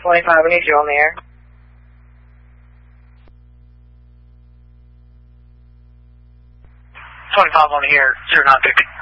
25, I need you on the air. 25 on the air, 096.